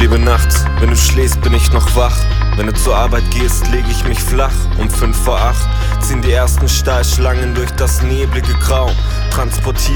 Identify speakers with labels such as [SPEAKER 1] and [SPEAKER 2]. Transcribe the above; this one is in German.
[SPEAKER 1] lebe nachts, wenn du schläfst, bin ich noch wach. Wenn du zur Arbeit gehst, leg ich mich flach. Um 5 vor 8 ziehen die ersten Stahlschlangen durch das neblige Grau. Transportiere